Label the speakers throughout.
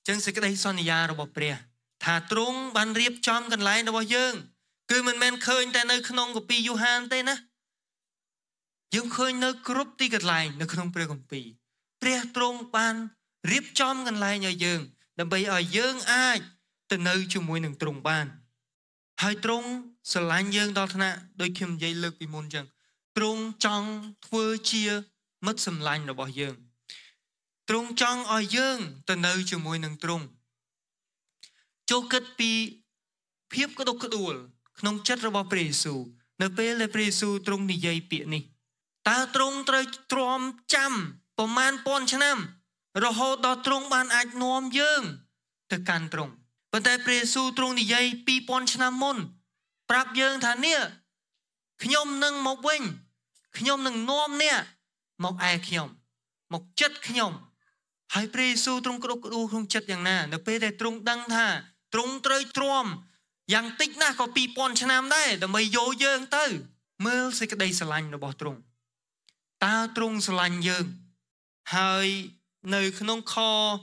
Speaker 1: ចឹងសេចក្តីសន្យារបស់ព្រះថាទ្រង់បានរៀបចំកន្លែងរបស់យើងគឺមិនមែនឃើញតែនៅក្នុងគម្ពីរយូហានទេណាយើងឃើញនៅគ្រប់ទីកន្លែងនៅក្នុងព្រះគម្ពីរព្រះទ្រង់បានរៀបចំកន្លែងឲ្យយើងដើម្បីឲ្យយើងអាចទៅនៅជាមួយនឹងទ្រង់បានហើយទ្រង់ស្រឡាញ់យើងដល់ថ្នាក់ដូចខ្ញុំនិយាយលើកពីមុនចឹងទ្រង់ចង់ធ្វើជាមិត្តសម្លាញ់របស់យើងទ្រង់ចង់ឲ្យយើងទៅនៅជាមួយនឹងទ្រង់ចូលគិតពីភាពក្តុកក្តួលក្នុងចិត្តរបស់ព្រះយេស៊ូវនៅពេលដែលព្រះយេស៊ូវទ្រង់និយាយពាក្យនេះតើទ្រង់ត្រូវទ្រាំចាំប្រមាណពាន់ឆ្នាំរហូតដល់ទ្រង់បានអាចនាំយើងទៅកាន់ទ្រង់ប៉ុន្តែព្រះយេស៊ូវទ្រង់និយាយ 2000 ឆ្នាំមុនប្រាប់យើងថានេះខ្ញុំនឹងមកវិញខ្ញុំនឹងនាំអ្នកមកឯខ្ញុំមកចិត្តខ្ញុំហើយព្រះយេស៊ូវទ្រង់ក្តុកក្តួលក្នុងចិត្តយ៉ាងណានៅពេលដែលទ្រង់ដឹងថាទ្រង់ត្រូវទ្រាំយ៉ាងតិចណាស់ក៏ 2000 ឆ្នាំដែរដើម្បីយកយើងទៅមើលសេចក្តីស្រឡាញ់របស់ទ្រង់តើទ្រង់ស្រឡាញ់យើងហើយនៅក្នុងខ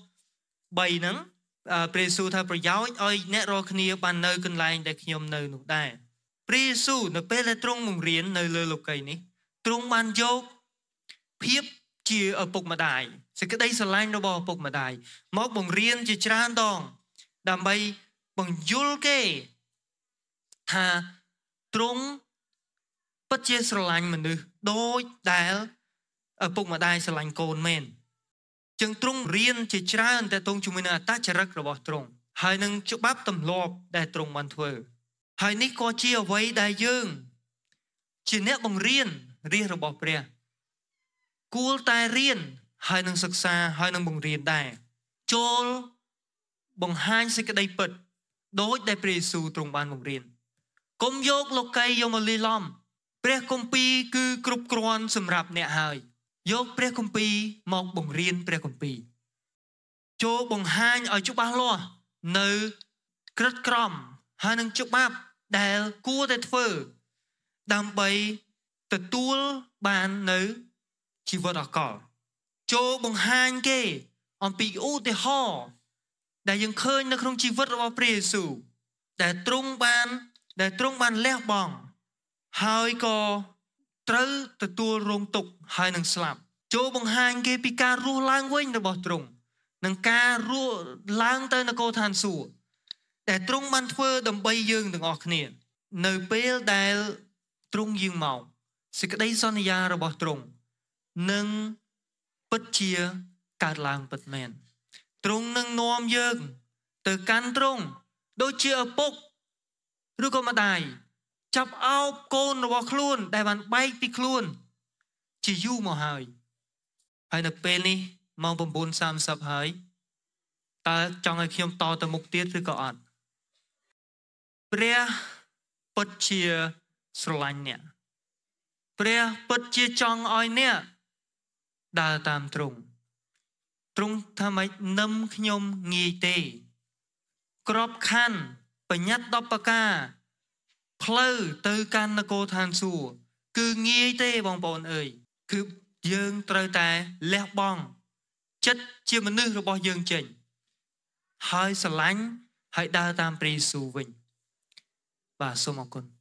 Speaker 1: 3ហ្នឹងព្រះយេស៊ូវថាប្រយោជន៍ឲ្យអ្នករាល់គ្នាបាននៅកន្លែងដែលខ្ញុំនៅនោះដែរព្រះយេស៊ូវនៅពេលដែលទ្រង់បង្រៀននៅលើលោកីយ៍នេះទ្រង់បានយកភាពជាឪពុកម្ដាយសេចក្តីស្រឡាញ់របស់ឪពុកម្ដាយមកបង្រៀនជាច្រើនដងដើម្បីបង្យល់គេថាទ្រង់ពិតជាស្រឡាញ់មនុស្សដូចដែលឪពុកម្ដាយស្រឡាញ់កូនមែនចឹងទ្រង់រៀនជាច្រើនតែទ្រង់ជាមួយនឹងអត្តចរិតរបស់ទ្រង់ហើយនឹងច្បាប់ទម្លាប់ដែលទ្រង់បានធ្វើហើយនេះក៏ជាអ្វីដែលយើងជាអ្នកបង្រៀនរាជរបស់ព្រះគួរតែរៀនហើយនឹងសិក្សាហើយនឹងបង្រៀនដែរចូលបង្ហាញសេចក្តីពិតដូចដែលព្រះយេស៊ូវទ្រង់បានបង្រៀនកុំយកលោកីយកមកលាយឡំព្រះគម្ពីរគឺគ្រប់គ្រាន់សម្រាប់អ្នកហើយយកព្រះគម្ពីរមកបង្រៀនព្រះគម្ពីរចូលបង្ហាញឲ្យច្បាស់លាស់នៅក្រិតក្រមហើយនឹងច្បាប់ដែលគួរតែធ្វើដើម្បីទទួលបាននៅជីវិតអកលចូលបង្ហាញគេអំពីឧទាហរណ៍ដែលយើងឃើញនៅក្នុងជីវិតរបស់ព្រះយេស៊ូវដែលទ្រង់បានលះបង់ហើយក៏ត្រូវទទួលរងទុក្ខហើយនឹងស្លាប់ចូលបង្ហាញគេពីការរស់ឡើងវិញរបស់ទ្រង់និងការរស់ឡើងទៅនគរឋានសួគ៌ដែលទ្រង់បានធ្វើដើម្បីយើងទាំងអស់គ្នានៅពេលដែលទ្រង់យាងមកសេចក្តីសន្យារបស់ទ្រង់នឹងពិតជាកើតឡើងពិតមែនទ្រង់នឹងនាំយើងទៅកាន់ទ្រង់ដូចជាឪពុកឬក៏ម្ដាយចាប់អោបកូនរបស់ខ្លួនដែលបានបែកពីខ្លួនជាយូរមកហើយនៅពេលនេះម៉ោង 9:30 ហើយតើចង់ឲ្យខ្ញុំតទៅមុខទៀតឬក៏អត់ព្រះពិតជាស្រឡាញ់អ្នកព្រះពិតជាចង់ឲ្យអ្នកដើរតាមទ្រង់ថាម៉េចនឹមខ្ញុំងាយទេក្របខ័ណ្ឌបញ្ញត្តិ10ប្រការផ្លូវទៅកាន់នគរឋានសួគ៌គឺងាយទេបងប្អូនអើយគឺយើងត្រូវតែលះបង់ចិត្តជាមនុស្សរបស់យើងចេញហើយស្រឡាញ់ហើយដើរតាមព្រះយេស៊ូវវិញបាទសូមអរគុណ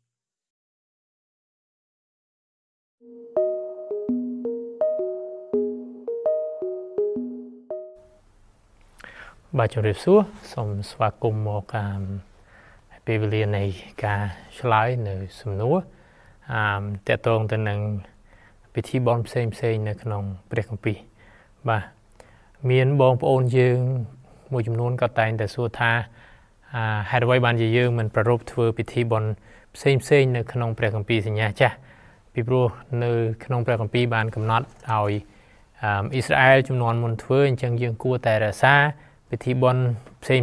Speaker 2: បាទជម្រាបសួរសូមស្វាគមន៍មកពេលវេលានៃការឆ្លើយនៅសំណួរតកតងទៅនឹងពិធីបុណ្យផ្សេងនៅក្នុងព្រះគម្ពីរបាទមានបងប្អូនយើងមួយចំនួនក៏តែងតែសួរថាហេតុអ្វីបានជាយើងមិនប្រារព្ធធ្វើពិធីបុណ្យផ្សេងនៅក្នុងព្រះគម្ពីរសញ្ញាចាស់ពីព្រោះនៅក្នុងព្រះគម្ពីរបានកំណត់ឲ្យអ៊ីស្រាអែលជំនាន់មុនធ្វើអញ្ចឹងយើងគួរតែរក្សាពិធីបុណ្យផ្សេង